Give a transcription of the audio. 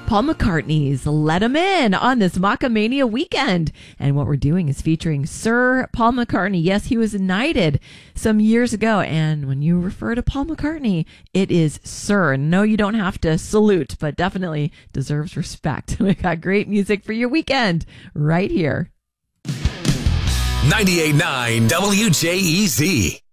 Paul McCartney's Let 'Em In on this Macamania weekend. And what we're doing is featuring Sir Paul McCartney. Yes, he was knighted some years ago. And when you refer to Paul McCartney, it is Sir. No, you don't have to salute, but definitely deserves respect. We got great music for your weekend right here. 98.9 WJEZ.